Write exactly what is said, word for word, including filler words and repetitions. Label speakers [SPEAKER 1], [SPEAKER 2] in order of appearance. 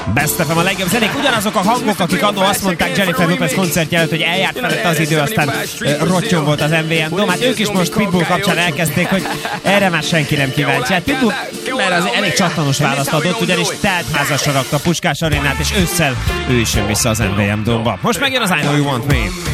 [SPEAKER 1] Best ef em a legjobb zenék, ugyanazok a hangok, akik annól azt mondták Jennifer Lopez koncertje előtt, hogy eljárt felett az idő, aztán rottyom volt az em vé em Dom. Hát ők is most Pitbull kapcsán elkezdték, hogy erre már senki nem kíváncsi. Hát Pitbull, mert az elég csatlanos választ adott, ugyanis teltházasra rakta a Puskás arénát, és ősszel ő is jön vissza az em vé em Domba. Most megjön az I Know You Want Me.